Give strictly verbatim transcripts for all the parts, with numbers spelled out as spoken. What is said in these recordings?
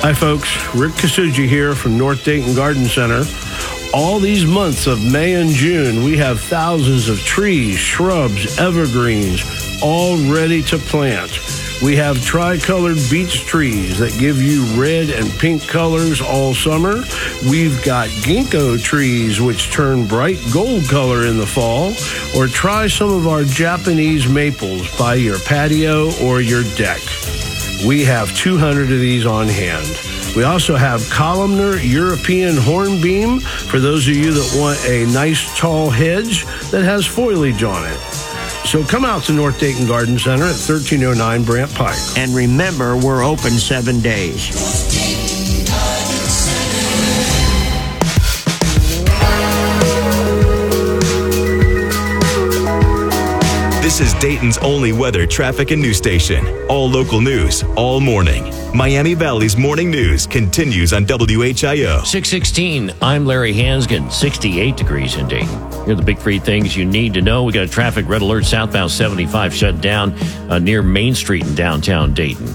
Hi, folks. Rick Kasuji here from North Dayton Garden Center. All these months of May and June, we have thousands of trees, shrubs, evergreens, all ready to plant. We have tricolored beech trees that give you red and pink colors all summer. We've got ginkgo trees which turn bright gold color in the fall. Or try some of our Japanese maples by your patio or your deck. We have two hundred of these on hand. We also have columnar European hornbeam for those of you that want a nice tall hedge that has foliage on it. So come out to North Dayton Garden Center at thirteen oh nine Brant Pike. And remember, we're open seven days. This is Dayton's only weather, traffic, and news station. All local news, all morning. Miami Valley's morning news continues on W H I O. six sixteen, I'm Larry Hansgen, sixty-eight degrees in Dayton. Here are the big three things you need to know. We got a traffic red alert, southbound seventy-five shut down uh, near Main Street in downtown Dayton.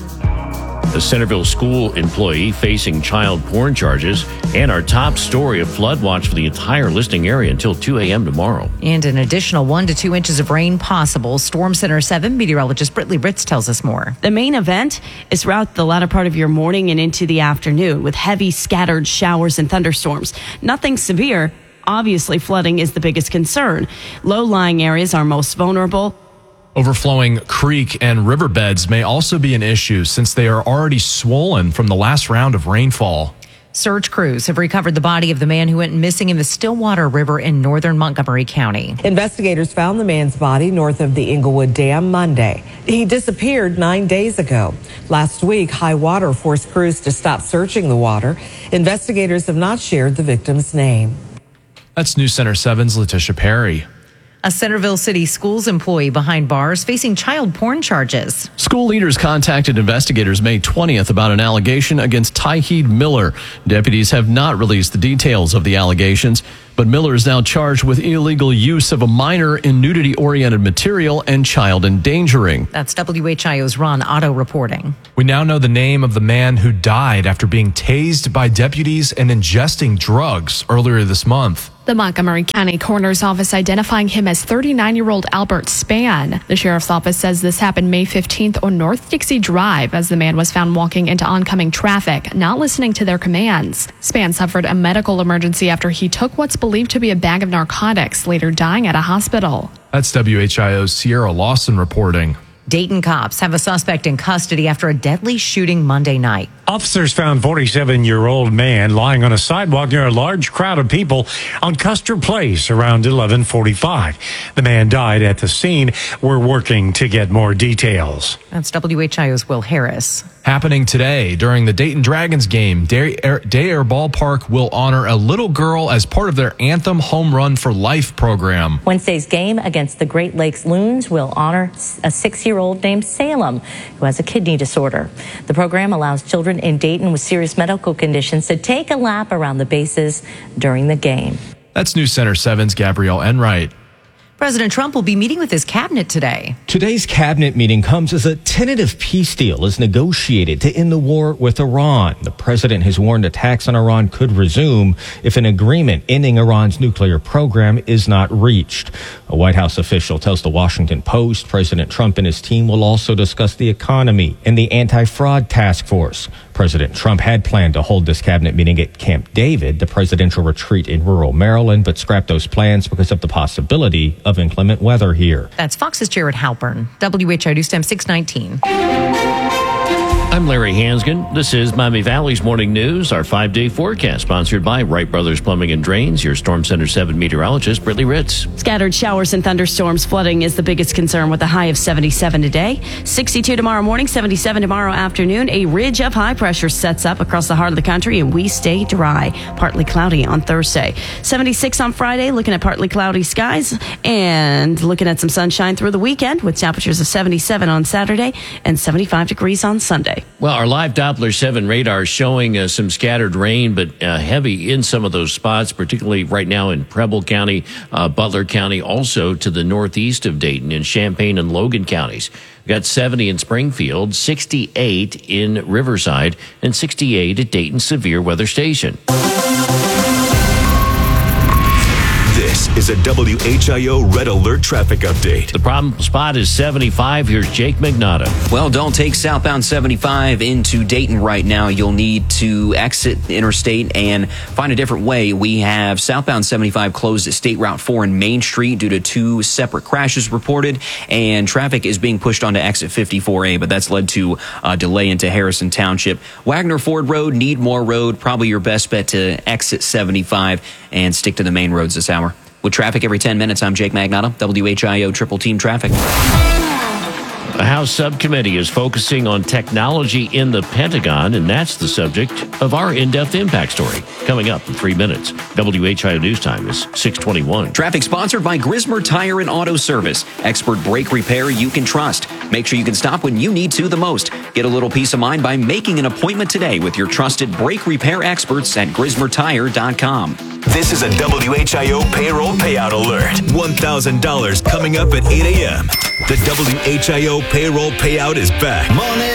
A Centerville school employee facing child porn charges, and our top story, a flood watch for the entire listening area until two a.m. tomorrow. And an additional one to two inches of rain possible. Storm Center seven meteorologist Britley Ritz tells us more. The main event is throughout the latter part of your morning and into the afternoon with heavy scattered showers and thunderstorms. Nothing severe. Obviously, flooding is the biggest concern. Low-lying areas are most vulnerable. Overflowing creek and riverbeds may also be an issue since they are already swollen from the last round of rainfall. Search crews have recovered the body of the man who went missing in the Stillwater River in northern Montgomery County. Investigators found the man's body north of the Inglewood Dam Monday. He disappeared nine days ago. Last week, high water forced crews to stop searching the water. Investigators have not shared the victim's name. That's News Center seven's Letitia Perry. A Centerville City Schools employee behind bars facing child porn charges. School leaders contacted investigators May twentieth about an allegation against Tyheed Miller. Deputies have not released the details of the allegations, but Miller is now charged with illegal use of a minor in nudity-oriented material and child endangering. That's W H I O's Ron Otto reporting. We now know the name of the man who died after being tased by deputies and ingesting drugs earlier this month. The Montgomery County Coroner's Office identifying him as thirty-nine-year-old Albert Spann. The Sheriff's Office says this happened May fifteenth on North Dixie Drive as the man was found walking into oncoming traffic, not listening to their commands. Spann suffered a medical emergency after he took what's believed to be a bag of narcotics, later dying at a hospital. That's W H I O's Sierra Lawson reporting. Dayton cops have a suspect in custody after a deadly shooting Monday night. Officers found forty-seven-year-old man lying on a sidewalk near a large crowd of people on Custer Place around eleven forty-five. The man died at the scene. We're working to get more details. That's W H I O's Will Harris. Happening today during the Dayton Dragons game, Day Air, Day Air Ballpark will honor a little girl as part of their Anthem Home Run for Life program. Wednesday's game against the Great Lakes Loons will honor a six-year-old named Salem who has a kidney disorder. The program allows children in Dayton with serious medical conditions to take a lap around the bases during the game. That's News Center seven's Gabrielle Enright. President Trump will be meeting with his cabinet today. Today's cabinet meeting comes as a tentative peace deal is negotiated to end the war with Iran. The president has warned attacks on Iran could resume if an agreement ending Iran's nuclear program is not reached. A White House official tells the Washington Post President Trump and his team will also discuss the economy and the anti-fraud task force. President Trump had planned to hold this cabinet meeting at Camp David, the presidential retreat in rural Maryland, but scrapped those plans because of the possibility of inclement weather here. That's Fox's Jared Halpern. W H I O News Time six nineteen. I'm Larry Hansgen. This is Miami Valley's Morning News, our five-day forecast, sponsored by Wright Brothers Plumbing and Drains. Your Storm Center seven meteorologist, Britley Ritz. Scattered showers and thunderstorms. Flooding is the biggest concern with a high of seventy-seven today. sixty-two tomorrow morning, seventy-seven tomorrow afternoon. A ridge of high pressure sets up across the heart of the country, and we stay dry. Partly cloudy on Thursday. seventy-six on Friday, looking at partly cloudy skies and looking at some sunshine through the weekend with temperatures of seventy-seven on Saturday and seventy-five degrees on Sunday. Well, Well, our live Doppler seven radar is showing uh, some scattered rain, but uh, heavy in some of those spots, particularly right now in Preble County, uh, Butler County, also to the northeast of Dayton in Champaign and Logan counties. We've got seventy in Springfield, sixty-eight in Riverside, and sixty-eight at Dayton Severe Weather Station. This is a W H I O Red Alert traffic update. The problem spot is seventy-five. Here's Jake Magnotta. Well, don't take southbound seventy-five into Dayton right now. You'll need to exit the interstate and find a different way. We have southbound seventy-five closed at State Route four and Main Street due to two separate crashes reported, and traffic is being pushed onto exit fifty-four A, but that's led to a delay into Harrison Township. Wagner Ford Road, Needmore Road, probably your best bet to exit seventy-five and stick to the main roads this hour. With traffic every ten minutes, I'm Jake Magnotta, W H I O Triple Team Traffic. The House subcommittee is focusing on technology in the Pentagon, and that's the subject of our in-depth impact story. Coming up in three minutes. W H I O News Time is six twenty-one. Traffic sponsored by Grismer Tire and Auto Service. Expert brake repair you can trust. Make sure you can stop when you need to the most. Get a little peace of mind by making an appointment today with your trusted brake repair experts at grismer tire dot com. This is a W H I O payroll payout alert. one thousand dollars coming up at eight a.m. The W H I O payroll payout is back.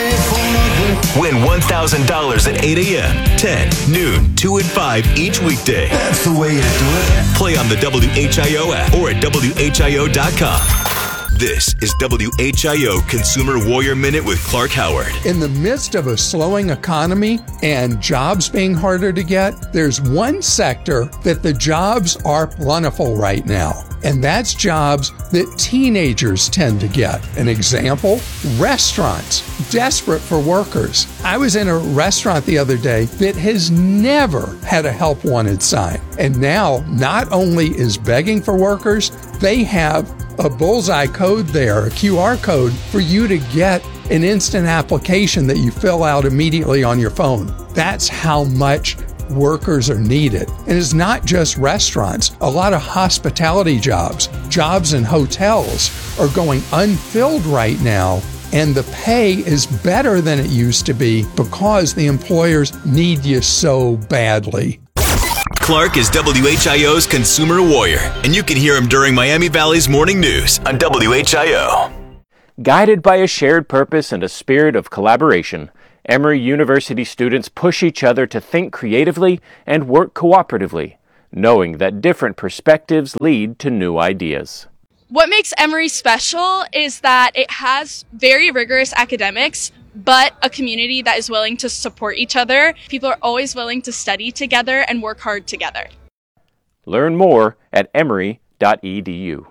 Win one thousand dollars at eight a.m., ten, noon, two, and five each weekday. That's the way you do it. Play on the W H I O app or at W H I O dot com. This is W H I O Consumer Warrior Minute with Clark Howard. In the midst of a slowing economy and jobs being harder to get, there's one sector that the jobs are plentiful right now, and that's jobs that teenagers tend to get. An example, restaurants, desperate for workers. I was in a restaurant the other day that has never had a help wanted sign, and now not only is begging for workers, they have a bullseye code there, a Q R code for you to get an instant application that you fill out immediately on your phone. That's how much workers are needed. And it's not just restaurants. A lot of hospitality jobs, jobs in hotels are going unfilled right now, and the pay is better than it used to be because the employers need you so badly. Clark is W H I O's Consumer Warrior, and you can hear him during Miami Valley's Morning News on W H I O. Guided by a shared purpose and a spirit of collaboration, Emory University students push each other to think creatively and work cooperatively, knowing that different perspectives lead to new ideas. What makes Emory special is that it has very rigorous academics, but a community that is willing to support each other. People are always willing to study together and work hard together. Learn more at emory dot e d u.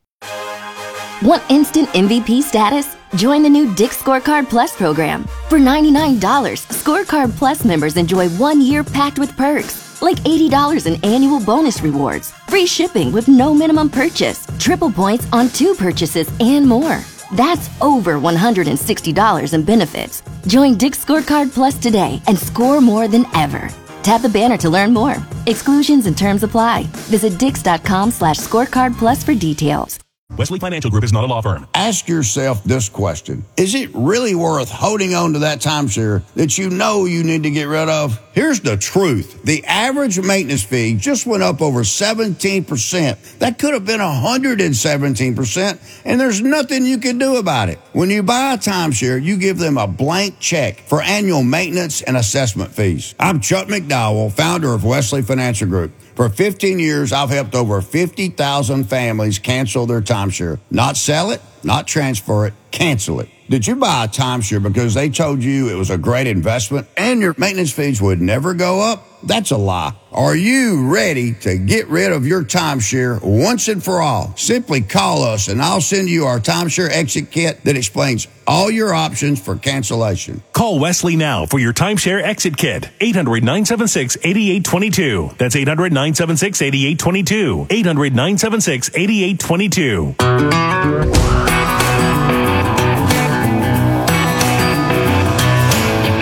Want instant M V P status? Join the new Dick's Scorecard Plus program. For ninety-nine dollars, Scorecard Plus members enjoy one year packed with perks, like eighty dollars in annual bonus rewards, free shipping with no minimum purchase, triple points on two purchases, and more. That's over one hundred sixty dollars in benefits. Join Dick's Scorecard Plus today and score more than ever. Tap the banner to learn more. Exclusions and terms apply. Visit dix.com slash scorecard plus for details. Wesley Financial Group is not a law firm. Ask yourself this question. Is it really worth holding on to that timeshare that you know you need to get rid of? Here's the truth. The average maintenance fee just went up over seventeen percent. That could have been one hundred seventeen percent, and there's nothing you can do about it. When you buy a timeshare, you give them a blank check for annual maintenance and assessment fees. I'm Chuck McDowell, founder of Wesley Financial Group. For fifteen years, I've helped over fifty thousand families cancel their timeshare. Not sell it, not transfer it, cancel it. Did you buy a timeshare because they told you it was a great investment and your maintenance fees would never go up? That's a lie. Are you ready to get rid of your timeshare once and for all? Simply call us and I'll send you our timeshare exit kit that explains all your options for cancellation. Call Wesley now for your timeshare exit kit. eight hundred, nine seven six, eight eight two two. That's eight hundred, nine seven six, eight eight two two. eight hundred, nine seven six, eight eight two two.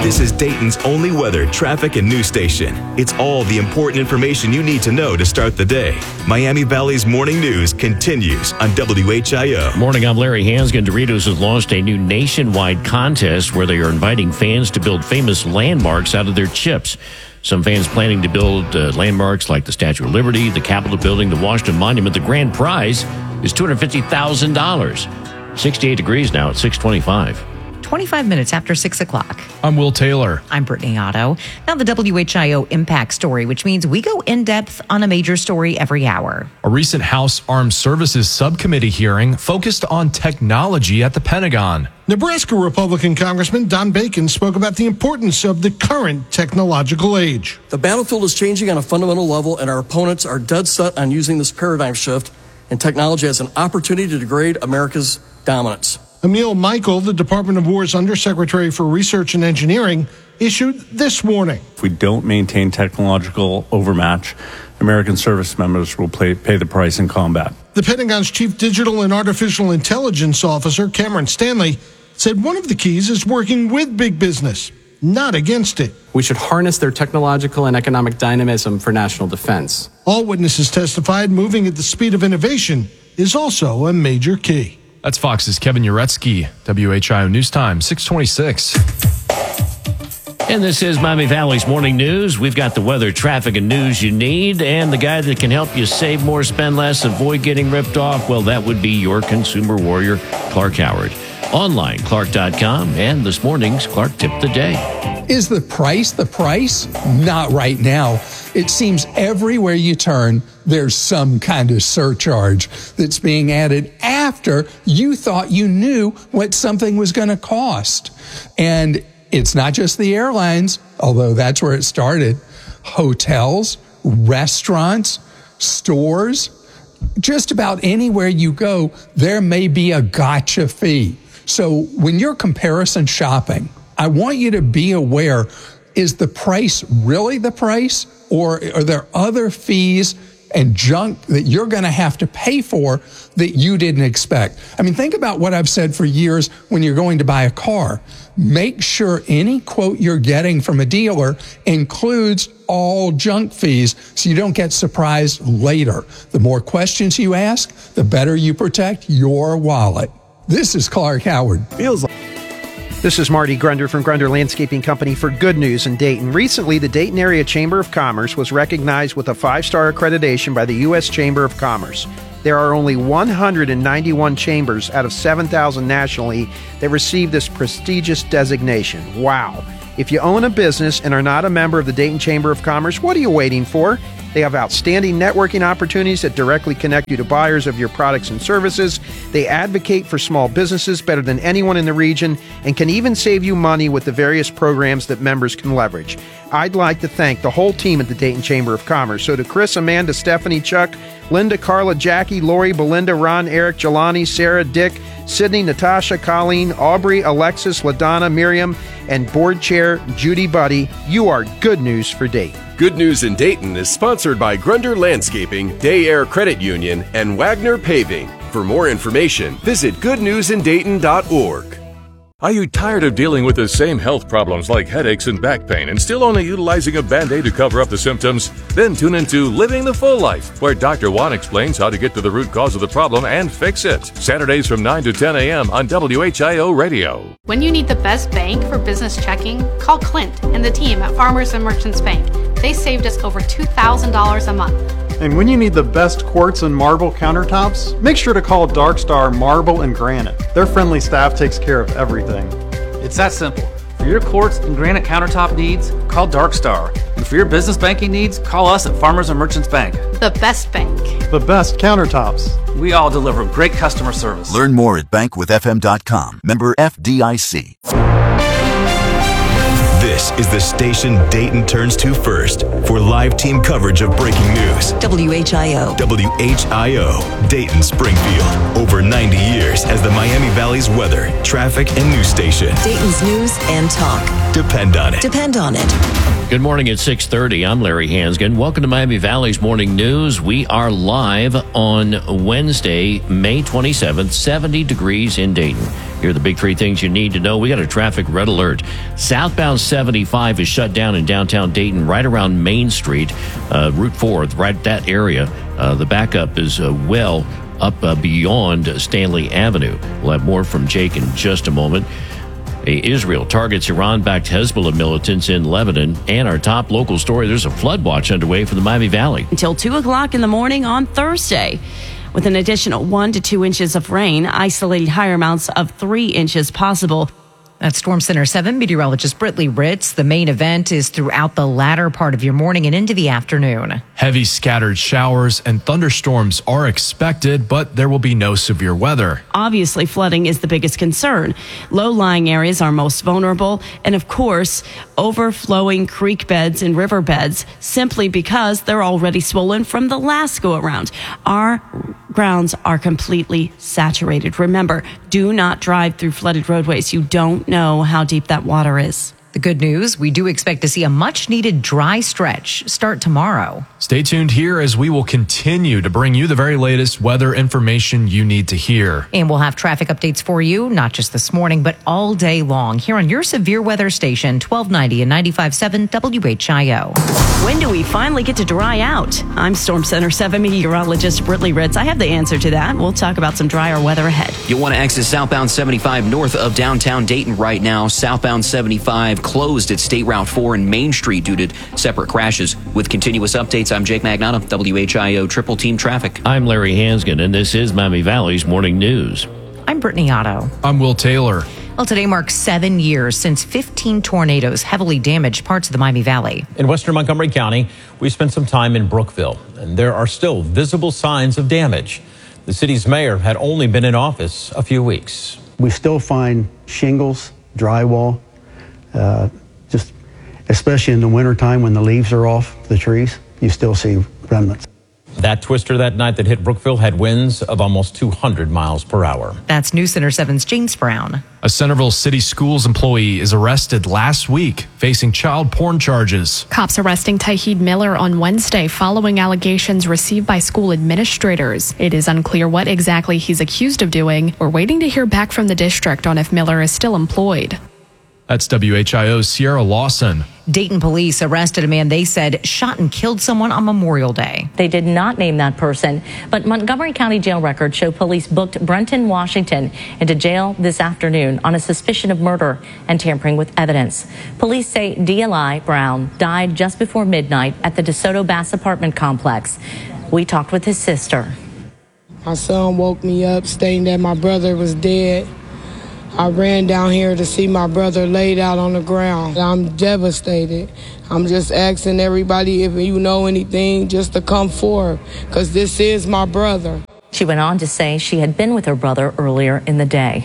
This is Dayton's only weather, traffic, and news station. It's all the important information you need to know to start the day. Miami Valley's Morning News continues on W H I O. Morning, I'm Larry Hansgen. Doritos has launched a new nationwide contest where they are inviting fans to build famous landmarks out of their chips. Some fans planning to build uh, landmarks like the Statue of Liberty, the Capitol Building, the Washington Monument. The grand prize is two hundred fifty thousand dollars. sixty-eight degrees now at six twenty-five. twenty-five minutes after six o'clock. I'm Will Taylor. I'm Brittany Otto. Now the W H I O Impact Story, which means we go in depth on a major story every hour. A recent House Armed Services Subcommittee hearing focused on technology at the Pentagon. Nebraska Republican Congressman Don Bacon spoke about the importance of the current technological age. The battlefield is changing on a fundamental level, and our opponents are dead set on using this paradigm shift and technology as an opportunity to degrade America's dominance. Emil Michael, the Department of War's Undersecretary for Research and Engineering, issued this warning. If we don't maintain technological overmatch, American service members will pay, pay the price in combat. The Pentagon's Chief Digital and Artificial Intelligence Officer, Cameron Stanley, said one of the keys is working with big business, not against it. We should harness their technological and economic dynamism for national defense. All witnesses testified moving at the speed of innovation is also a major key. That's Fox's Kevin Uretsky, W H I O News Time, six twenty-six. And this is Miami Valley's Morning News. We've got the weather, traffic, and news you need. And the guy that can help you save more, spend less, avoid getting ripped off, well, that would be your consumer warrior, Clark Howard. Online, clark dot com, and this morning's Clark Tip of the Day. Is the price the price? Not right now. It seems everywhere you turn, there's some kind of surcharge that's being added after you thought you knew what something was going to cost. And it's not just the airlines, although that's where it started. Hotels, restaurants, stores, just about anywhere you go, there may be a gotcha fee. So when you're comparison shopping, I want you to be aware, is the price really the price, or are there other fees and junk that you're going to have to pay for that you didn't expect? I mean, think about what I've said for years when you're going to buy a car. Make sure any quote you're getting from a dealer includes all junk fees so you don't get surprised later. The more questions you ask, the better you protect your wallet. This is Clark Howard. Feels like This is Marty Grunder from Grunder Landscaping Company for Good News in Dayton. Recently, the Dayton Area Chamber of Commerce was recognized with a five-star accreditation by the U S Chamber of Commerce. There are only one hundred ninety-one chambers out of seven thousand nationally that receive this prestigious designation. Wow. If you own a business and are not a member of the Dayton Chamber of Commerce, what are you waiting for? They have outstanding networking opportunities that directly connect you to buyers of your products and services. They advocate for small businesses better than anyone in the region and can even save you money with the various programs that members can leverage. I'd like to thank the whole team at the Dayton Chamber of Commerce. So to Chris, Amanda, Stephanie, Chuck, Linda, Carla, Jackie, Lori, Belinda, Ron, Eric, Jelani, Sarah, Dick, Sydney, Natasha, Colleen, Aubrey, Alexis, LaDonna, Miriam, and board chair Judy Buddy, you are good news for Dayton. Good News in Dayton is sponsored by Grunder Landscaping, Day Air Credit Union, and Wagner Paving. For more information, visit good news in dayton dot org. Are you tired of dealing with the same health problems like headaches and back pain and still only utilizing a Band-Aid to cover up the symptoms? Then tune into Living the Full Life, where Doctor Juan explains how to get to the root cause of the problem and fix it. Saturdays from nine to ten a.m. on W H I O Radio. When you need the best bank for business checking, call Clint and the team at Farmers and Merchants Bank. They saved us over two thousand dollars a month. And when you need the best quartz and marble countertops, make sure to call Darkstar Marble and Granite. Their friendly staff takes care of everything. It's that simple. For your quartz and granite countertop needs, call Darkstar. And for your business banking needs, call us at Farmers and Merchants Bank. The best bank. The best countertops. We all deliver great customer service. Learn more at bank with f m dot com. Member F D I C. This is the station Dayton turns to first for live team coverage of breaking news. W H I O. W H I O, Dayton Springfield. Over ninety years as the Miami Valley's weather, traffic, and news station. Dayton's news and talk. Depend on it. Depend on it. Good morning at six thirty. I'm Larry Hansgen. Welcome to Miami Valley's Morning News. We are live on Wednesday, May twenty-seventh, seventy degrees in Dayton. Here are the big three things you need to know. We got a traffic red alert. Southbound seventy-five is shut down in downtown Dayton right around Main Street, uh, Route four, right that area. Uh, the backup is uh, well up uh, beyond Stanley Avenue. We'll have more from Jake in just a moment. Israel targets Iran-backed Hezbollah militants in Lebanon. And our top local story, there's a flood watch underway for the Miami Valley. Until two o'clock in the morning on Thursday. With an additional one to two inches of rain, isolated higher amounts of three inches possible. That's Storm Center seven meteorologist Britley Ritz. The main event is throughout the latter part of your morning and into the afternoon. Heavy scattered showers and thunderstorms are expected, but there will be no severe weather. Obviously, flooding is the biggest concern. Low-lying areas are most vulnerable, and of course, overflowing creek beds and river beds, simply because they're already swollen from the last go-around. Our grounds are completely saturated. Remember, do not drive through flooded roadways. You don't know how deep that water is. The good news, we do expect to see a much-needed dry stretch start tomorrow. Stay tuned here as we will continue to bring you the very latest weather information you need to hear. And we'll have traffic updates for you, not just this morning, but all day long here on your severe weather station, twelve ninety and ninety-five point seven W H I O. When do we finally get to dry out? I'm Storm Center seven meteorologist Britley Ritz. I have the answer to that. We'll talk about some drier weather ahead. You'll want to exit southbound seventy-five north of downtown Dayton right now. Southbound seventy-five closed at State Route four and Main Street due to separate crashes. With continuous updates, I'm Jake Magnotta, W H I O Triple Team Traffic. I'm Larry Hansgen, and this is Miami Valley's Morning News. I'm Brittany Otto. I'm Will Taylor. Well, today marks seven years since fifteen tornadoes heavily damaged parts of the Miami Valley. In western Montgomery County, we spent some time in Brookville, and there are still visible signs of damage. The city's mayor had only been in office a few weeks. We still find shingles, drywall, uh, just especially in the wintertime when the leaves are off the trees, you still see remnants. That twister that night that hit Brookville had winds of almost two hundred miles per hour. That's News Center seven's James Brown. A Centerville City Schools employee is arrested last week facing child porn charges. Cops arresting Tahid Miller on Wednesday following allegations received by school administrators. It is unclear what exactly he's accused of doing. We're waiting to hear back from the district on if Miller is still employed. That's W H I O's Sierra Lawson. Dayton police arrested a man they said shot and killed someone on Memorial Day. They did not name that person, but Montgomery County jail records show police booked Brenton Washington into jail this afternoon on a suspicion of murder and tampering with evidence. Police say D L I Brown died just before midnight at the DeSoto Bass apartment complex. We talked with his sister. My son woke me up stating that my brother was dead. I ran down here to see my brother laid out on the ground. I'm devastated. I'm just asking everybody, if you know anything, just to come forward, because this is my brother. She went on to say she had been with her brother earlier in the day.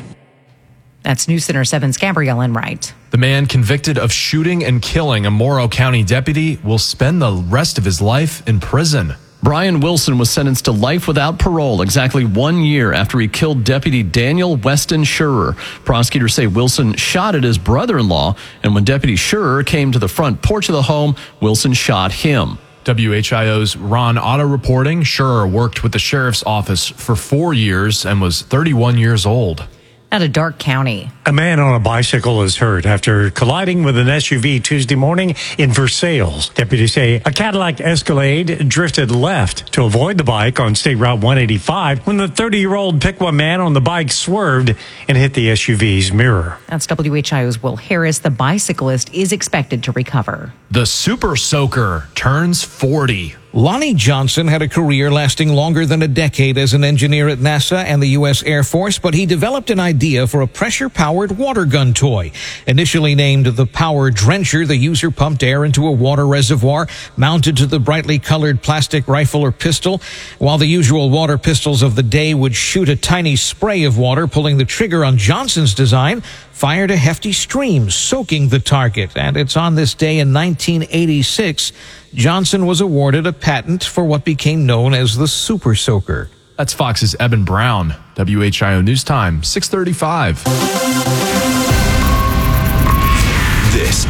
That's News Center seven's Gabrielle Enright. The man convicted of shooting and killing a Morrow County deputy will spend the rest of his life in prison. Brian Wilson was sentenced to life without parole exactly one year after he killed Deputy Daniel Weston Scherer. Prosecutors say Wilson shot at his brother-in-law, and when Deputy Scherer came to the front porch of the home, Wilson shot him. W H I O's Ron Otto reporting Scherer worked with the sheriff's office for four years and was thirty-one years old. Out of Dark County. A man on a bicycle is hurt after colliding with an S U V Tuesday morning in Versailles. Deputies say a Cadillac Escalade drifted left to avoid the bike on State Route one eighty-five when the thirty-year-old Piqua man on the bike swerved and hit the S U V's mirror. That's W H I O's Will Harris. The bicyclist is expected to recover. The Super Soaker turns forty. Lonnie Johnson had a career lasting longer than a decade as an engineer at NASA and the U S Air Force, but he developed an idea for a pressure-powered water gun toy. Initially named the Power Drencher, the user pumped air into a water reservoir mounted to the brightly colored plastic rifle or pistol, while the usual water pistols of the day would shoot a tiny spray of water. Pulling the trigger on Johnson's design fired a hefty stream, soaking the target. And it's on this day in nineteen eighty-six, Johnson was awarded a patent for what became known as the Super Soaker. That's Fox's Eben Brown. W H I O News Time, six thirty-five. This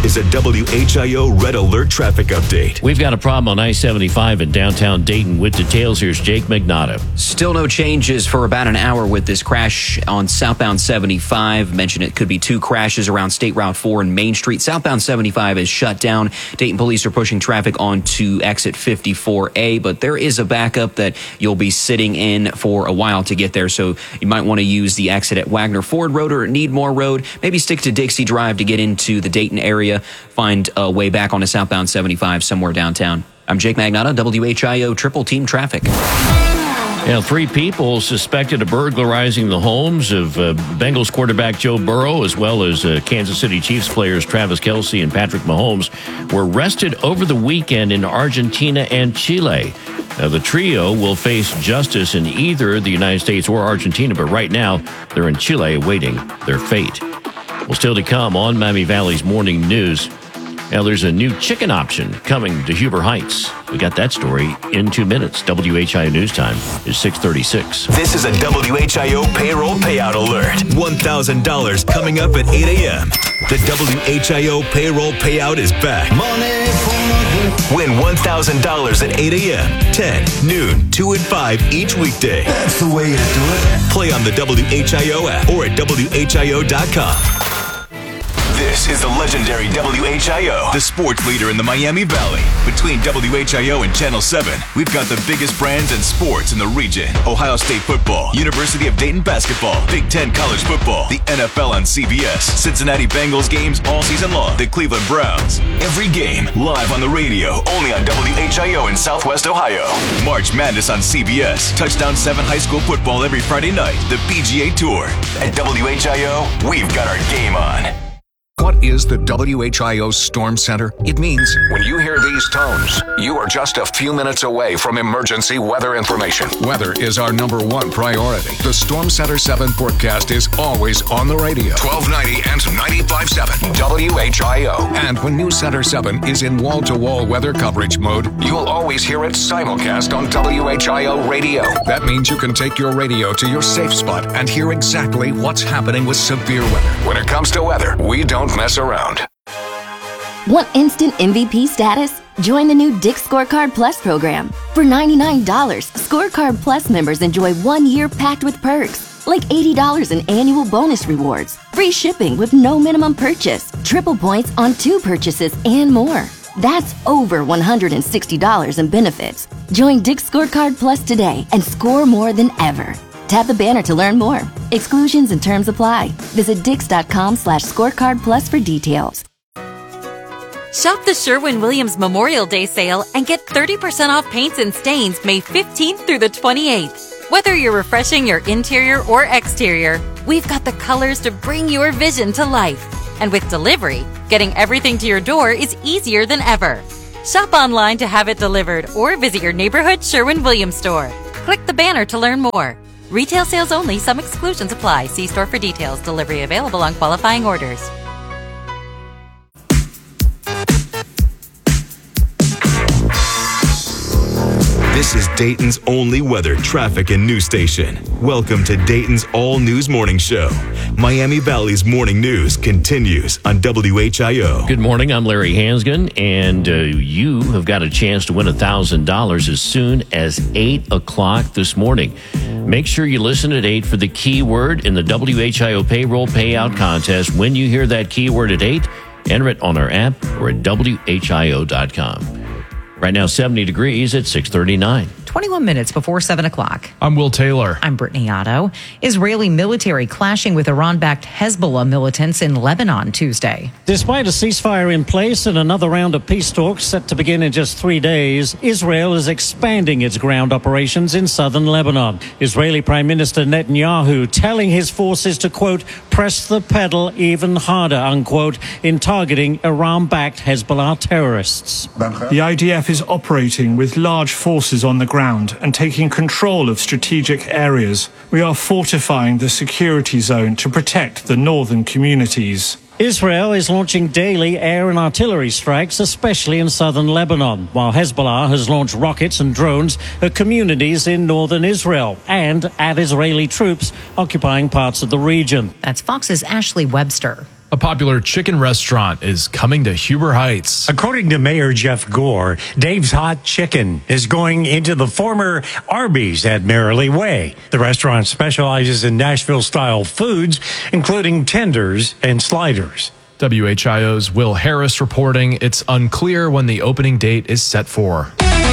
is a W H I O Red Alert traffic update. We've got a problem on I seventy-five in downtown Dayton. With details, here's Jake Magnotta. Still no changes for about an hour with this crash on southbound seventy-five. Mentioned it could be two crashes around State Route four and Main Street. Southbound seventy-five is shut down. Dayton police are pushing traffic onto exit fifty-four A, but there is a backup that you'll be sitting in for a while to get there, so you might want to use the exit at Wagner Ford Road or Needmore Road. Maybe stick to Dixie Drive to get into the Dayton area. Find a way back onto southbound seventy-five somewhere downtown. I'm Jake Magnotta, W H I O Triple Team Traffic. Now, three people suspected of burglarizing the homes of uh, Bengals quarterback Joe Burrow, as well as uh, Kansas City Chiefs players Travis Kelce and Patrick Mahomes, were arrested over the weekend in Argentina and Chile. Now, the trio will face justice in either the United States or Argentina, but right now they're in Chile awaiting their fate. Well, still to come on Miami Valley's Morning News. Now, there's a new chicken option coming to Huber Heights. We got that story in two minutes. W H I O News Time is six thirty-six. This is a W H I O payroll payout alert. one thousand dollars coming up at eight a.m. The W H I O payroll payout is back. Win one thousand dollars at eight a.m., ten, noon, two, and five each weekday. That's the way to do it. Play on the W H I O app or at W H I O dot com. This is the legendary W H I O, the sports leader in the Miami Valley. Between W H I O and Channel seven, we've got the biggest brands and sports in the region. Ohio State football, University of Dayton basketball, Big Ten college football, the N F L on C B S, Cincinnati Bengals games all season long, the Cleveland Browns. Every game live on the radio, only on W H I O in Southwest Ohio. March Madness on C B S, Touchdown seven high school football every Friday night, the P G A Tour. At W H I O, we've got our game on. What is the W H I O Storm Center? It means when you hear these tones, you are just a few minutes away from emergency weather information. Weather is our number one priority. The Storm Center seven forecast is always on the radio. twelve ninety and ninety-five point seven W H I O. And when News Center seven is in wall-to-wall weather coverage mode, you'll always hear it simulcast on W H I O radio. That means you can take your radio to your safe spot and hear exactly what's happening with severe weather. When it comes to weather, we don't mess around. Want instant M V P status? Join the new Dick's Scorecard Plus program. For ninety-nine dollars, Scorecard Plus members enjoy one year packed with perks, like eighty dollars in annual bonus rewards, free shipping with no minimum purchase, triple points on two purchases, and more. That's over one hundred sixty dollars in benefits. Join Dick's Scorecard Plus today and score more than ever. Tap the banner to learn more. Exclusions and terms apply. Visit dix.com slash scorecard plus for details. Shop the Sherwin-Williams Memorial Day sale and get thirty percent off paints and stains May fifteenth through the twenty-eighth. Whether you're refreshing your interior or exterior, we've got the colors to bring your vision to life. And with delivery, getting everything to your door is easier than ever. Shop online to have it delivered or visit your neighborhood Sherwin-Williams store. Click the banner to learn more. Retail sales only. Some exclusions apply. See store for details. Delivery available on qualifying orders. This is Dayton's only weather, traffic, and news station. Welcome to Dayton's All News Morning Show. Miami Valley's morning news continues on W H I O. Good morning. I'm Larry Hansgen, and uh, you have got a chance to win one thousand dollars as soon as eight o'clock this morning. Make sure you listen at eight for the keyword in the W H I O payroll payout contest. When you hear that keyword at eight, enter it on our app or at W H I O dot com. Right now, seventy degrees at six thirty-nine. twenty-one minutes before seven o'clock. I'm Will Taylor. I'm Brittany Otto. Israeli military clashing with Iran-backed Hezbollah militants in Lebanon Tuesday. Despite a ceasefire in place and another round of peace talks set to begin in just three days, Israel is expanding its ground operations in southern Lebanon. Israeli Prime Minister Netanyahu telling his forces to, quote, press the pedal even harder, unquote, in targeting Iran-backed Hezbollah terrorists. The I D F is operating with large forces on the ground and taking control of strategic areas. We are fortifying the security zone to protect the northern communities. Israel is launching daily air and artillery strikes, especially in southern Lebanon, while Hezbollah has launched rockets and drones at communities in northern Israel and at Israeli troops occupying parts of the region. That's Fox's Ashley Webster. A popular chicken restaurant is coming to Huber Heights. According to Mayor Jeff Gore, Dave's Hot Chicken is going into the former Arby's at Merrily Way. The restaurant specializes in Nashville-style foods, including tenders and sliders. W H I O's Will Harris reporting it's unclear when the opening date is set for.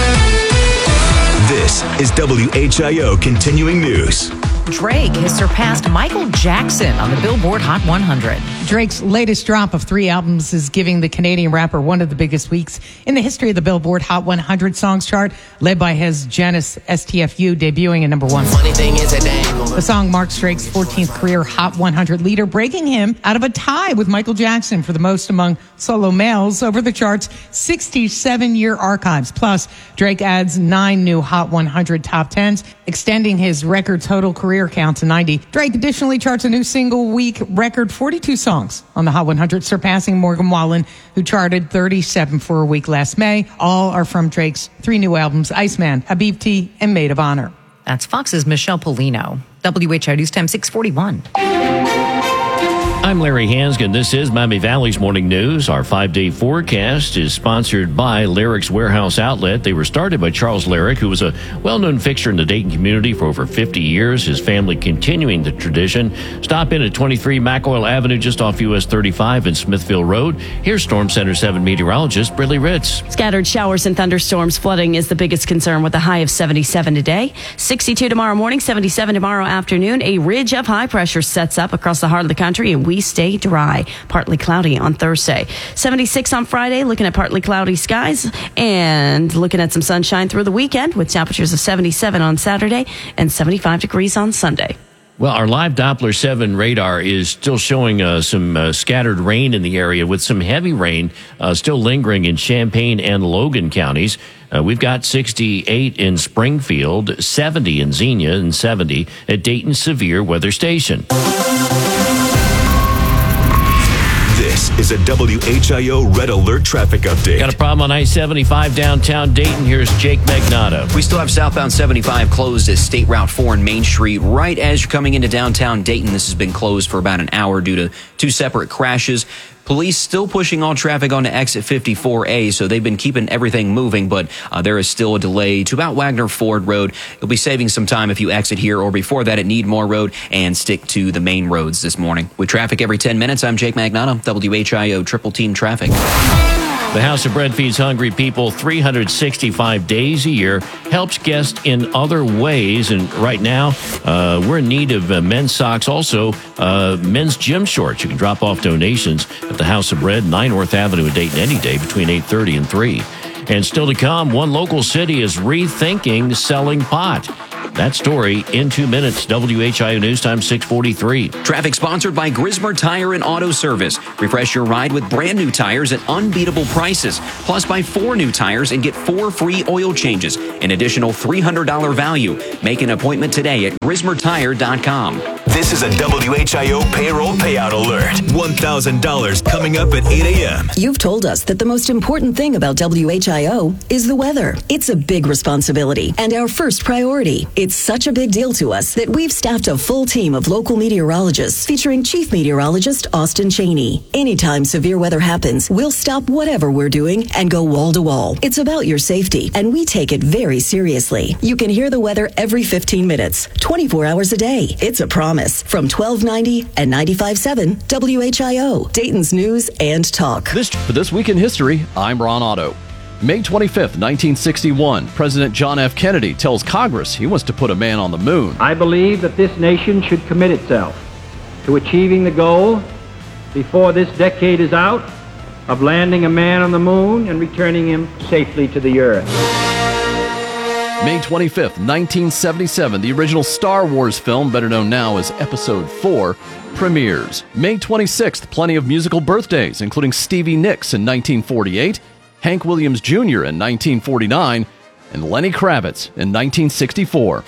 This is W H I O Continuing News. Drake has surpassed Michael Jackson on the Billboard Hot one hundred. Drake's latest drop of three albums is giving the Canadian rapper one of the biggest weeks in the history of the Billboard Hot one hundred songs chart, led by his Janice S T F U debuting at number one. Funny thing is that the song marks Drake's fourteenth career Hot one hundred leader, breaking him out of a tie with Michael Jackson for the most among solo males over the chart's sixty-seven-year archives. Plus, Drake adds nine new Hot one hundred top tens, extending his record total career count to ninety. Drake additionally charts a new single week record forty-two songs on the Hot one hundred, surpassing Morgan Wallen, who charted thirty-seven for a week last May. All are from Drake's three new albums, Iceman, Habibti, and Maid of Honor. That's Fox's Michelle Polino. W H I O News Time six forty-one. I'm Larry Hansgen. This is Miami Valley's Morning News. Our five-day forecast is sponsored by Lyric's Warehouse Outlet. They were started by Charles Lyric, who was a well-known fixture in the Dayton community for over fifty years. His family continuing the tradition. Stop in at twenty-three McOil Avenue, just off U S thirty-five and Smithfield Road. Here's Storm Center seven meteorologist Briley Ritz. Scattered showers and thunderstorms. Flooding is the biggest concern, with a high of seventy-seven today. sixty-two tomorrow morning, seventy-seven tomorrow afternoon. A ridge of high pressure sets up across the heart of the country, and we stay dry. Partly cloudy on Thursday. seventy-six on Friday, looking at partly cloudy skies and looking at some sunshine through the weekend, with temperatures of seventy-seven on Saturday and seventy-five degrees on Sunday. Well, our live Doppler seven radar is still showing uh, some uh, scattered rain in the area, with some heavy rain uh, still lingering in Champaign and Logan counties. Uh, we've got sixty-eight in Springfield, seventy in Xenia, and seventy at Dayton Severe Weather Station. This is a W H I O Red Alert traffic update. Got a problem on I seventy-five downtown Dayton? Here's Jake Magnato. We still have southbound seventy-five closed at State Route four and Main Street right as you're coming into downtown Dayton. This has been closed for about an hour due to two separate crashes. Police still pushing all traffic onto exit fifty-four A, so they've been keeping everything moving, but uh, there is still a delay to about Wagner Ford Road. You'll be saving some time if you exit here or before that at Needmore Road and stick to the main roads this morning. With traffic every ten minutes, I'm Jake Magnato, W H I O Triple Team Traffic. The House of Bread feeds hungry people three hundred sixty-five days a year, helps guests in other ways. And right now, uh, we're in need of uh, men's socks, also uh, men's gym shorts. You can drop off donations at the House of Bread, nine North Avenue in Dayton any day between eight thirty and three. And still to come, one local city is rethinking selling pot. That story in two minutes. W H I O News Time six forty-three. Traffic sponsored by Grismer Tire and Auto Service. Refresh your ride with brand new tires at unbeatable prices. Plus, buy four new tires and get four free oil changes. An additional three hundred dollars value. Make an appointment today at grismer tire dot com. This is a W H I O payroll payout alert. one thousand dollars coming up at eight a.m. You've told us that the most important thing about W H I O is the weather. It's a big responsibility and our first priority. It's such a big deal to us that we've staffed a full team of local meteorologists featuring Chief Meteorologist Austin Cheney. Anytime severe weather happens, we'll stop whatever we're doing and go wall to wall. It's about your safety, and we take it very seriously. You can hear the weather every fifteen minutes, twenty-four hours a day. It's a promise. From twelve ninety and ninety-five point seven W H I O, Dayton's News and Talk. This, for This Week in History, I'm Ron Otto. May twenty-fifth, nineteen sixty-one, President John F. Kennedy tells Congress he wants to put a man on the moon. I believe that this nation should commit itself to achieving the goal before this decade is out of landing a man on the moon and returning him safely to the earth. May twenty-fifth, nineteen seventy-seven, the original Star Wars film, better known now as Episode four, premieres. May twenty-sixth, plenty of musical birthdays, including Stevie Nicks in nineteen forty-eight, Hank Williams Junior in nineteen forty-nine, and Lenny Kravitz in nineteen sixty-four.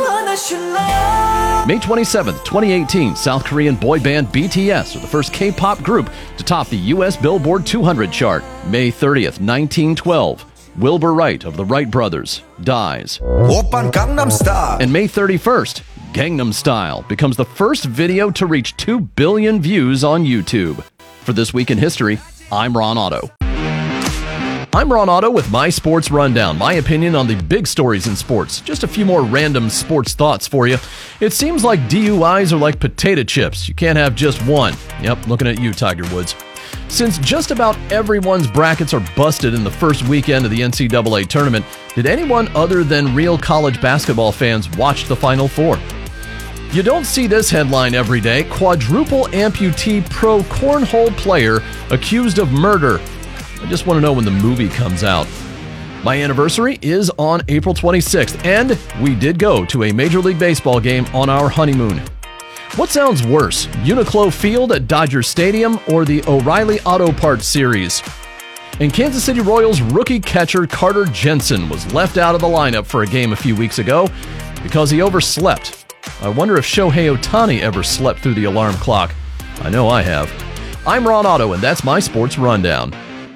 May twenty-seventh, twenty eighteen, South Korean boy band B T S are the first K-pop group to top the U S Billboard two hundred chart. May thirtieth, nineteen twelve, Wilbur Wright of the Wright Brothers dies. And May thirty-first, Gangnam Style becomes the first video to reach two billion views on YouTube. For This Week in History, I'm Ron Otto. I'm Ron Otto with my Sports Rundown, my opinion on the big stories in sports. Just a few more random sports thoughts for you. It seems like D U Is are like potato chips. You can't have just one. Yep, looking at you, Tiger Woods. Since just about everyone's brackets are busted in the first weekend of the N C double A tournament, did anyone other than real college basketball fans watch the Final Four? You don't see this headline every day. Quadruple amputee pro cornhole player accused of murder. I just want to know when the movie comes out. My anniversary is on April twenty-sixth, and we did go to a Major League Baseball game on our honeymoon. What sounds worse, Uniqlo Field at Dodger Stadium or the O'Reilly Auto Parts Series? And Kansas City Royals rookie catcher Carter Jensen was left out of the lineup for a game a few weeks ago because he overslept. I wonder if Shohei Ohtani ever slept through the alarm clock. I know I have. I'm Ron Otto, and that's my Sports Rundown.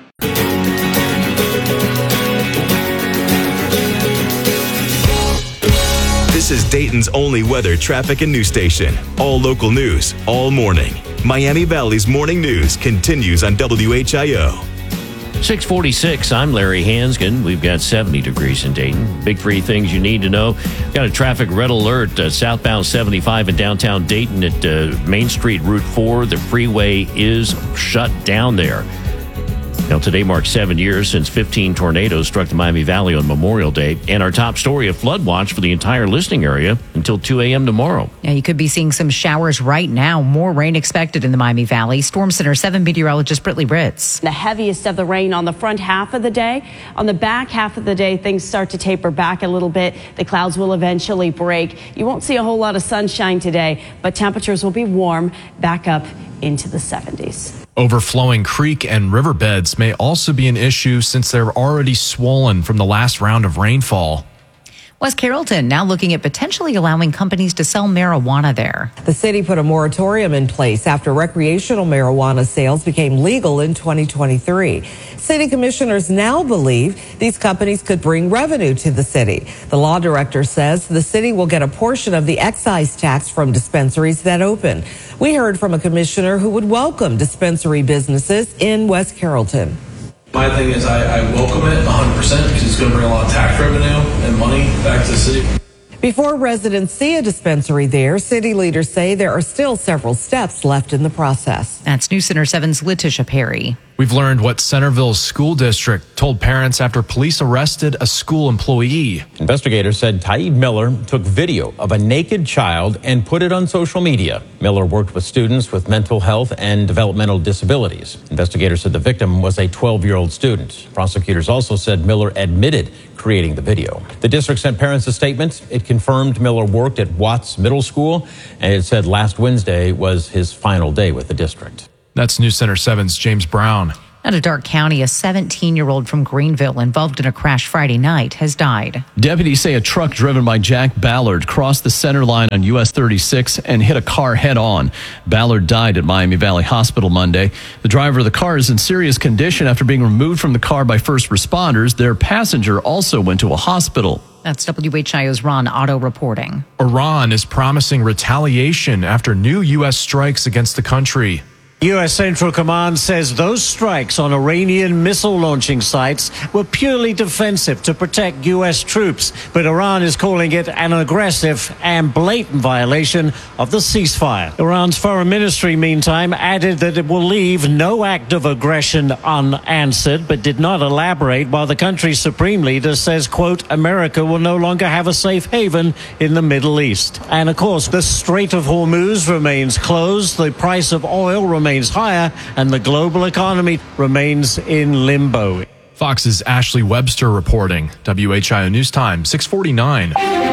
This is Dayton's only weather, traffic, and news station. All local news, all morning. Miami Valley's morning news continues on W H I O. six forty-six, I'm Larry Hansgen. We've got seventy degrees in Dayton. Big three things you need to know. Got a traffic red alert, uh, southbound seventy-five in downtown Dayton at uh, Main Street, Route four. The freeway is shut down there. Now, today marks seven years since fifteen tornadoes struck the Miami Valley on Memorial Day. And our top story, a flood watch for the entire listening area until two a.m. tomorrow. Yeah, you could be seeing some showers right now. More rain expected in the Miami Valley. Storm Center seven meteorologist Brittany Ritz. The heaviest of the rain on the front half of the day. On the back half of the day, things start to taper back a little bit. The clouds will eventually break. You won't see a whole lot of sunshine today, but temperatures will be warm back up into the seventies. Overflowing creek and riverbeds may also be an issue since they're already swollen from the last round of rainfall. West Carrollton now looking at potentially allowing companies to sell marijuana there. The city put a moratorium in place after recreational marijuana sales became legal in twenty twenty-three. City commissioners now believe these companies could bring revenue to the city. The law director says the city will get a portion of the excise tax from dispensaries that open. We heard from a commissioner who would welcome dispensary businesses in West Carrollton. My thing is I, I welcome it one hundred percent because it's going to bring a lot of tax revenue and money back to the city. Before residents see a dispensary there, city leaders say there are still several steps left in the process. That's News Center seven's Letitia Perry. We've learned what Centerville's school district told parents after police arrested a school employee. Investigators said Taib Miller took video of a naked child and put it on social media. Miller worked with students with mental health and developmental disabilities. Investigators said the victim was a twelve-year-old student. Prosecutors also said Miller admitted creating the video. The district sent parents a statement. It confirmed Miller worked at Watts Middle School, and it said last Wednesday was his final day with the district. That's News Center seven's James Brown. Out of Dark County, a seventeen-year-old from Greenville involved in a crash Friday night has died. Deputies say a truck driven by Jack Ballard crossed the center line on U S thirty-six and hit a car head-on. Ballard died at Miami Valley Hospital Monday. The driver of the car is in serious condition after being removed from the car by first responders. Their passenger also went to a hospital. That's W H I O's Ron Otto reporting. Iran is promising retaliation after new U S strikes against the country. U S Central Command says those strikes on Iranian missile launching sites were purely defensive to protect U S troops, but Iran is calling it an aggressive and blatant violation of the ceasefire. Iran's foreign ministry, meantime, added that it will leave no act of aggression unanswered, but did not elaborate, while the country's supreme leader says, quote, America will no longer have a safe haven in the Middle East. And of course, the Strait of Hormuz remains closed, the price of oil remains higher, and the global economy remains in limbo. Fox's Ashley Webster reporting. W H I O News Time, six forty-nine.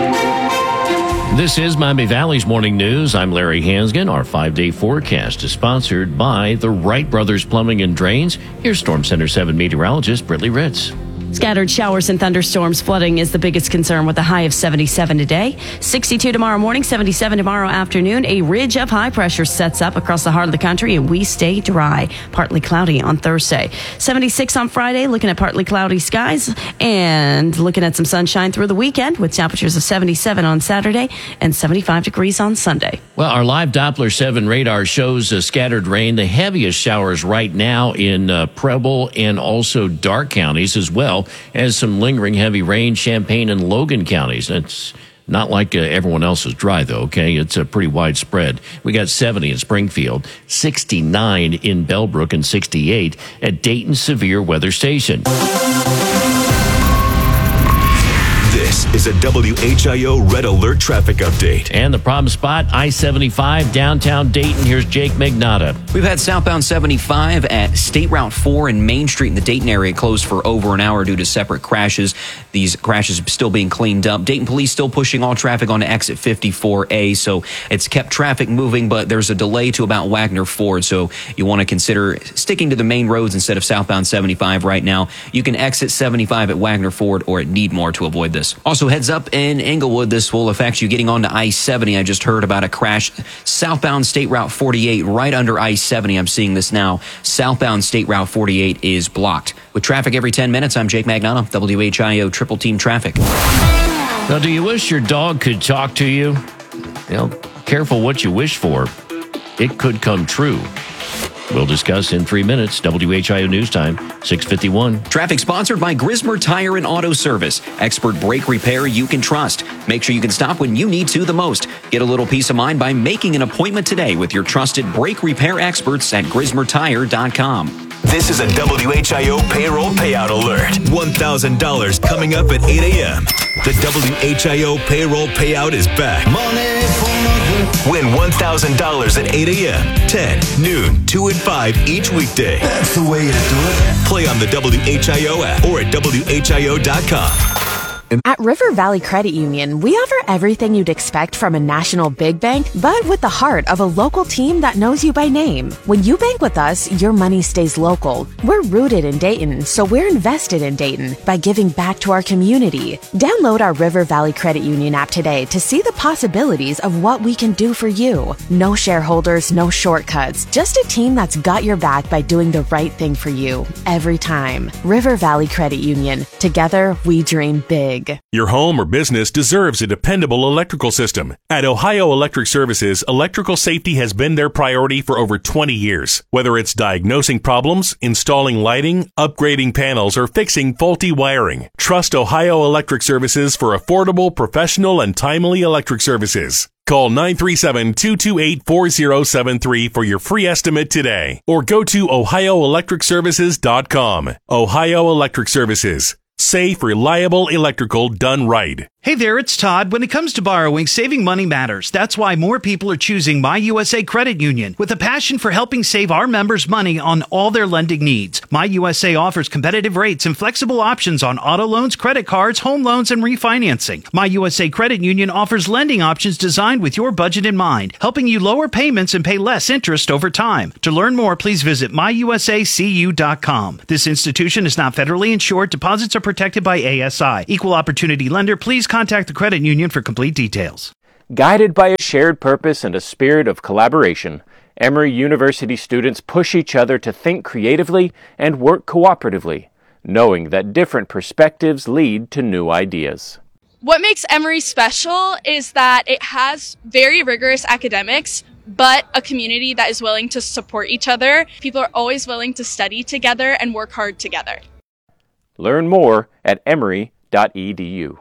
This is Miami Valley's Morning News. I'm Larry Hansgen. Our five-day forecast is sponsored by the Wright Brothers Plumbing and Drains. Here's Storm Center seven meteorologist Brittany Ritz. Scattered showers and thunderstorms. Flooding is the biggest concern with a high of seventy-seven today. sixty-two tomorrow morning, seventy-seven tomorrow afternoon. A ridge of high pressure sets up across the heart of the country and we stay dry. Partly cloudy on Thursday. seventy-six on Friday, looking at partly cloudy skies and looking at some sunshine through the weekend with temperatures of seventy-seven on Saturday and seventy-five degrees on Sunday. Well, our live Doppler seven radar shows uh, scattered rain. The heaviest showers right now in uh, Preble and also Darke counties, as well as some lingering heavy rain, Champaign and Logan counties. It's not like uh, everyone else is dry, though, okay? It's a uh, pretty widespread. We got seventy in Springfield, sixty-nine in Bellbrook, and sixty-eight at Dayton Severe Weather Station. This is a W H I O Red Alert traffic update. And the problem spot, I seventy-five, downtown Dayton. Here's Jake Magnotta. We've had southbound seventy-five at State Route four and Main Street in the Dayton area closed for over an hour due to separate crashes. These crashes still being cleaned up. Dayton police still pushing all traffic onto exit fifty-four A, so it's kept traffic moving, but there's a delay to about Wagner Ford, so you want to consider sticking to the main roads instead of southbound seventy-five right now. You can exit seventy-five at Wagner Ford or at Needmore to avoid this. Also, heads up in Englewood, this will affect you getting onto I seventy. I just heard about a crash. Southbound State Route forty-eight, right under I seventy. I'm seeing this now. Southbound State Route forty-eight is blocked. With traffic every ten minutes, I'm Jake Magnotta, W H I O Triple Team Traffic. Now, do you wish your dog could talk to you? You know, careful what you wish for. It could come true. We'll discuss in three minutes. W H I O News Time, six fifty-one. Traffic sponsored by Grismer Tire and Auto Service. Expert brake repair you can trust. Make sure you can stop when you need to the most. Get a little peace of mind by making an appointment today with your trusted brake repair experts at grismer tire dot com. This is a W H I O payroll payout alert. one thousand dollars coming up at eight a.m. The W H I O payroll payout is back. Money for nothing. Win one thousand dollars at eight a.m., ten, noon, two, and five each weekday. That's the way to do it. Play on the W H I O app or at W H I O dot com. At River Valley Credit Union, we offer everything you'd expect from a national big bank, but with the heart of a local team that knows you by name. When you bank with us, your money stays local. We're rooted in Dayton, so we're invested in Dayton by giving back to our community. Download our River Valley Credit Union app today to see the possibilities of what we can do for you. No shareholders, no shortcuts, just a team that's got your back by doing the right thing for you every time. River Valley Credit Union. Together, we dream big. Your home or business deserves a dependable electrical system. At Ohio Electric Services, electrical safety has been their priority for over twenty years. Whether it's diagnosing problems, installing lighting, upgrading panels, or fixing faulty wiring, trust Ohio Electric Services for affordable, professional, and timely electric services. Call nine three seven, two two eight, four zero seven three for your free estimate today, or go to ohio electric services dot com. Ohio Electric Services. Safe, reliable electrical done right. Hey there, it's Todd. When it comes to borrowing, saving money matters. That's why more people are choosing My U S A Credit Union. With a passion for helping save our members money on all their lending needs, My U S A offers competitive rates and flexible options on auto loans, credit cards, home loans, and refinancing. My U S A Credit Union offers lending options designed with your budget in mind, helping you lower payments and pay less interest over time. To learn more, please visit my u s a c u dot com. This institution is not federally insured. Deposits are protected by A S I. Equal opportunity lender. Please contact the credit union for complete details. Guided by a shared purpose and a spirit of collaboration, Emory University students push each other to think creatively and work cooperatively, knowing that different perspectives lead to new ideas. What makes Emory special is that it has very rigorous academics, but a community that is willing to support each other. People are always willing to study together and work hard together. Learn more at emory dot e d u.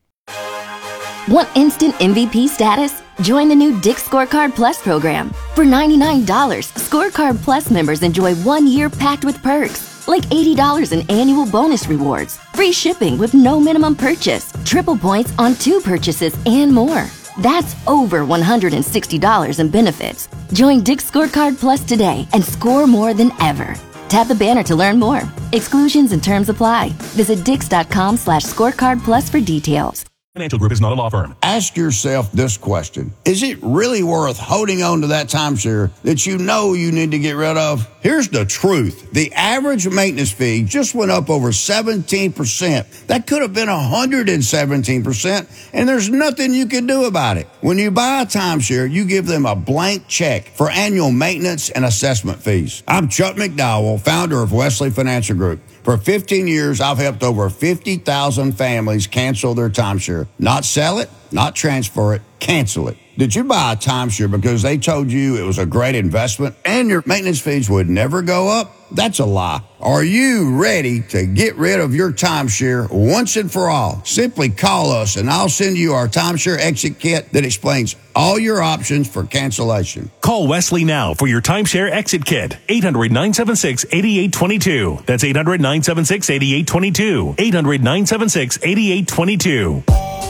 Want instant M V P status? Join the new Dick's Scorecard Plus program. For ninety-nine dollars, Scorecard Plus members enjoy one year packed with perks, like eighty dollars in annual bonus rewards, free shipping with no minimum purchase, triple points on two purchases, and more. That's over one hundred sixty dollars in benefits. Join Dick's Scorecard Plus today and score more than ever. Tap the banner to learn more. Exclusions and terms apply. Visit dix dot com slash scorecard plus for details. Financial Group is not a law firm. Ask yourself this question. Is it really worth holding on to that timeshare that you know you need to get rid of? Here's the truth. The average maintenance fee just went up over seventeen percent. That could have been one hundred seventeen percent, and there's nothing you can do about it. When you buy a timeshare, you give them a blank check for annual maintenance and assessment fees. I'm Chuck McDowell, founder of Wesley Financial Group. For fifteen years, I've helped over fifty thousand families cancel their timeshare. Not sell it, not transfer it, cancel it. Did you buy a timeshare because they told you it was a great investment and your maintenance fees would never go up? That's a lie. Are you ready to get rid of your timeshare once and for all? Simply call us and I'll send you our timeshare exit kit that explains all your options for cancellation. Call Wesley now for your timeshare exit kit. eight hundred, nine seven six, eight eight two two. That's eight hundred, nine seven six, eight eight two two. eight hundred, nine seven six, eight eight two two.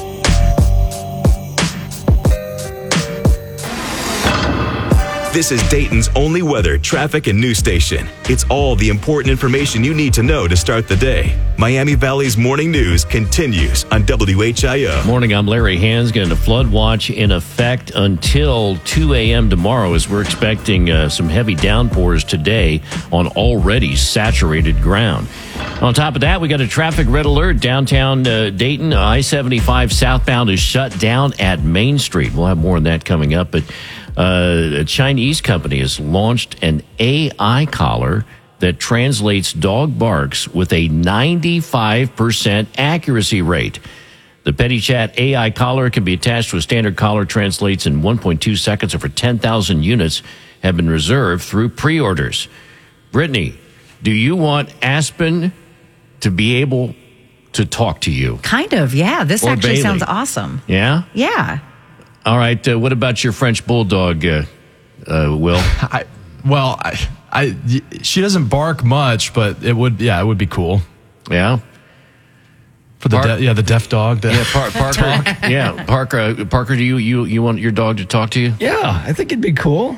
This is Dayton's only weather, traffic, and news station. It's all the important information you need to know to start the day. Miami Valley's morning news continues on W H I O. Morning, I'm Larry Hansgen. A flood watch in effect until two a.m. tomorrow as we're expecting uh, some heavy downpours today on already saturated ground. On top of that, we got a traffic red alert. Downtown uh, Dayton, I seventy-five southbound is shut down at Main Street. We'll have more on that coming up, but Uh, a Chinese company has launched an A I collar that translates dog barks with a ninety-five percent accuracy rate. The PettyChat A I collar can be attached to a standard collar, translates in one point two seconds, over ten thousand units have been reserved through pre-orders. Brittany, do you want Aspen to be able to talk to you? Kind of, yeah. This Or actually Bailey. sounds awesome. Yeah? Yeah. All right. Uh, what about your French bulldog, uh, uh, Will? I, well, I, I, she doesn't bark much, but it would, yeah, it would be cool. Yeah. For the, Park- de- yeah, the deaf dog. The Yeah, Par- Parker. yeah, Parker. Uh, Parker, do you, you you want your dog to talk to you? Yeah, I think it'd be cool.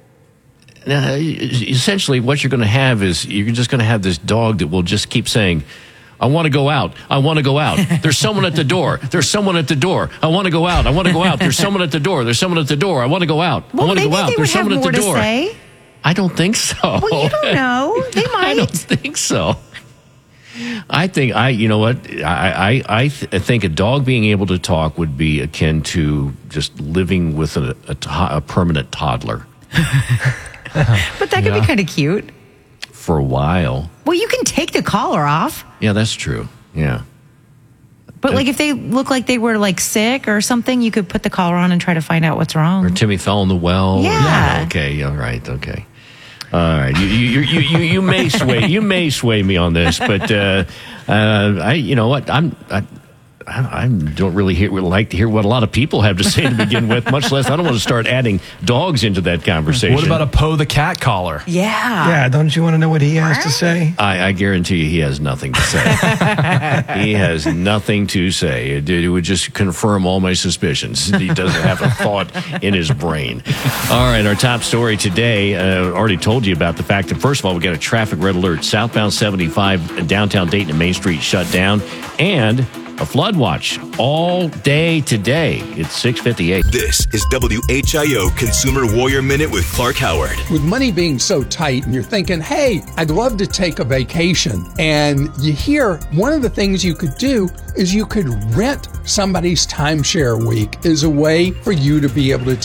Uh, essentially, what you're going to have is you're just going to have this dog that will just keep saying, I want to go out. I want to go out. There's someone at the door. There's someone at the door. I want to go out. I want to go out. There's someone at the door. There's someone at the door. I want to go out. Well, I want to maybe go out. they There's would have someone more at the to door. say. I don't think so. Well, you don't know. They might. I don't think so. I think I, you know what? I, I, I th- think a dog being able to talk would be akin to just living with a, a, to- a permanent toddler But that could Yeah. be kind of cute. for a while. Well, you can take the collar off. Yeah, that's true. Yeah. But like if they look like they were like sick or something, you could put the collar on and try to find out what's wrong. Or Timmy fell in the well. Yeah. Okay. All right. Okay. All right. You you you you, you may sway you may sway me on this, but uh, uh, I you know what I'm. I, I I don't really hear, like to hear what a lot of people have to say to begin with, much less I don't want to start adding dogs into that conversation. What about a Poe the cat collar? Yeah. Yeah, don't you want to know what he has to say? I, I guarantee you he has nothing to say. He has nothing to say. It, it would just confirm all my suspicions. He doesn't have a thought in his brain. All right, our top story today, uh, already told you about the fact that, first of all, we got a traffic red alert. Southbound seventy-five, downtown Dayton and Main Street shut down. And a flood watch all day today. It's six fifty-eight. This is W H I O Consumer Warrior Minute with Clark Howard. With money being so tight and you're thinking, hey, I'd love to take a vacation. And you hear one of the things you could do is you could rent somebody's timeshare week as a way for you to be able to